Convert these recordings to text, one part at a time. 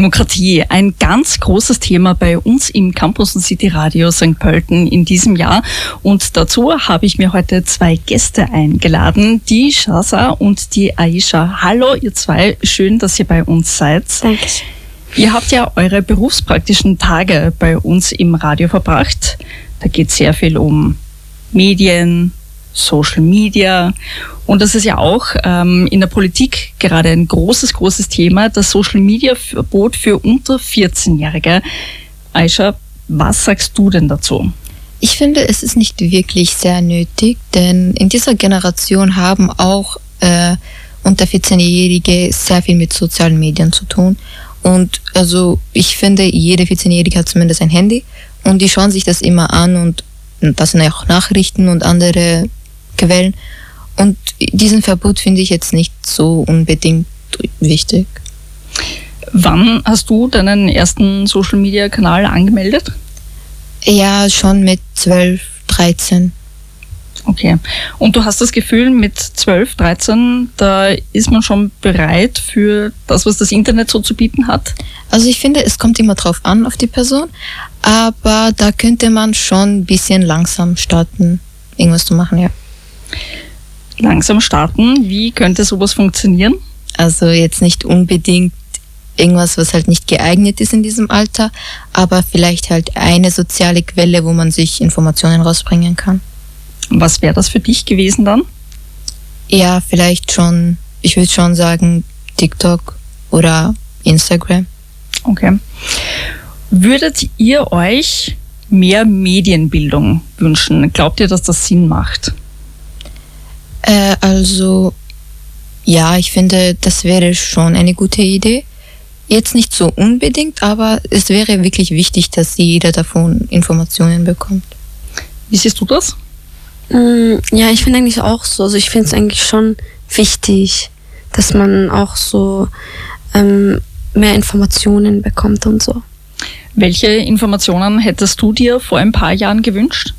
Demokratie, ein ganz großes Thema bei uns im Campus City Radio St. Pölten in diesem Jahr. Und dazu habe ich mir heute zwei Gäste eingeladen, die Shaza und die Aisha. Hallo ihr zwei, schön, dass ihr bei uns seid. Danke. Ihr habt ja eure berufspraktischen Tage bei uns im Radio verbracht. Da geht es sehr viel um Medien, Social Media. Und das ist ja auch in der Politik gerade ein großes Thema, das Social-Media-Verbot für unter 14-Jährige. Aisha, was sagst du denn dazu? Ich finde, es ist nicht wirklich sehr nötig, denn in dieser Generation haben auch unter 14-Jährige sehr viel mit sozialen Medien zu tun. Und also ich finde, jede 14-Jährige hat zumindest ein Handy und die schauen sich das immer an und das sind auch Nachrichten und andere Quellen. Und diesen Verbot finde ich jetzt nicht so unbedingt wichtig. Wann hast du deinen ersten Social-Media-Kanal angemeldet? Ja, schon mit 12, 13. Okay. Und du hast das Gefühl, mit 12, 13, da ist man schon bereit für das, was das Internet so zu bieten hat? Also ich finde, es kommt immer drauf an, auf die Person. Aber da könnte man schon ein bisschen langsam starten, irgendwas zu machen, ja. Langsam starten? Wie könnte sowas funktionieren? Also jetzt nicht unbedingt irgendwas, was halt nicht geeignet ist in diesem Alter, aber vielleicht halt eine soziale Quelle, wo man sich Informationen rausbringen kann. Was wäre das für dich gewesen dann? Ja, vielleicht schon, ich würde schon sagen, TikTok oder Instagram. Okay. Würdet ihr euch mehr Medienbildung wünschen? Glaubt ihr, dass das Sinn macht? Also, ja, ich finde, das wäre schon eine gute Idee. Jetzt nicht so unbedingt, aber es wäre wirklich wichtig, dass jeder davon Informationen bekommt. Wie siehst du das? Ja, ich finde eigentlich auch so. Also ich finde es eigentlich schon wichtig, dass man auch so mehr Informationen bekommt und so. Welche Informationen hättest du dir vor ein paar Jahren gewünscht?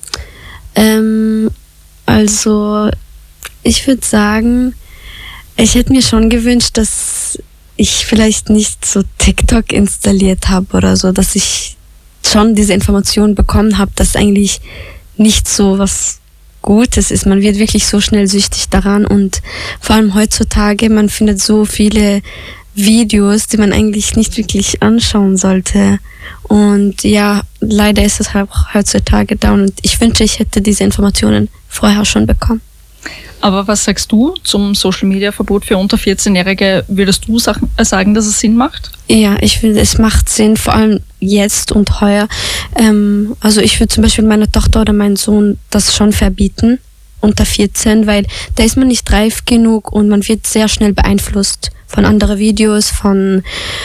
Also ich würde sagen, ich hätte mir schon gewünscht, dass ich vielleicht nicht so TikTok installiert habe oder so, dass ich schon diese Informationen bekommen habe, dass eigentlich nicht so was Gutes ist. Man wird wirklich so schnell süchtig daran und vor allem heutzutage, man findet so viele Videos, die man eigentlich nicht wirklich anschauen sollte. Und ja, leider ist es halt auch heutzutage da und ich wünsche, ich hätte diese Informationen vorher schon bekommen. Aber was sagst du zum Social-Media-Verbot für unter 14-Jährige? Würdest du sagen, dass es Sinn macht? Ja, ich finde, es macht Sinn, vor allem jetzt und heuer. Also ich würde zum Beispiel meiner Tochter oder meinem Sohn das schon verbieten, unter 14, weil da ist man nicht reif genug und man wird sehr schnell beeinflusst von anderen Videos, von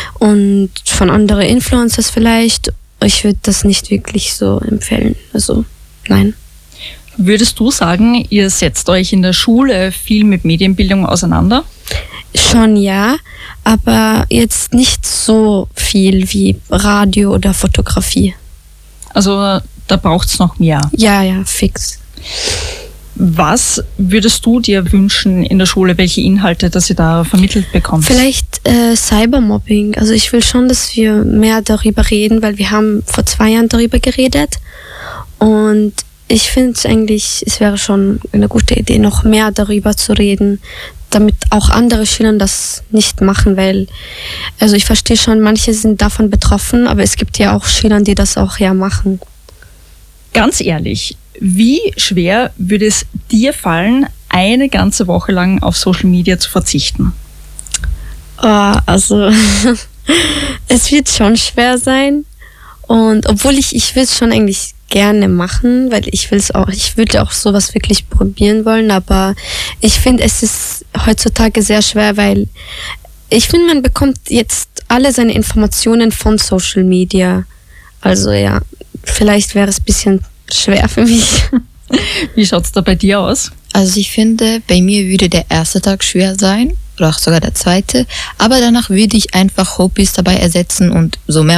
anderen Influencers vielleicht. Ich würde das nicht wirklich so empfehlen. Also nein. Würdest du sagen, ihr setzt euch in der Schule viel mit Medienbildung auseinander? Schon ja, aber jetzt nicht so viel wie Radio oder Fotografie. Also da braucht es noch mehr? Ja, fix. Was würdest du dir wünschen in der Schule, welche Inhalte, dass ihr da vermittelt bekommt? Vielleicht Cybermobbing. Also ich will schon, dass wir mehr darüber reden, weil wir haben vor 2 Jahren darüber geredet und ich finde eigentlich, es wäre schon eine gute Idee, noch mehr darüber zu reden, damit auch andere Schüler das nicht machen, weil, also ich verstehe schon, manche sind davon betroffen, aber es gibt ja auch Schüler, die das auch ja machen. Ganz ehrlich, wie schwer würde es dir fallen, eine ganze Woche lang auf Social Media zu verzichten? Also, es wird schon schwer sein und obwohl ich will es schon eigentlich gerne machen, weil ich würde auch sowas wirklich probieren wollen, aber ich finde, es ist heutzutage sehr schwer, weil ich finde, man bekommt jetzt alle seine Informationen von Social Media. Also ja, vielleicht wäre es ein bisschen schwer für mich. Wie schaut es da bei dir aus? Also ich finde, bei mir würde der erste Tag schwer sein, oder auch sogar der zweite, aber danach würde ich einfach Hobbys dabei ersetzen und so mehr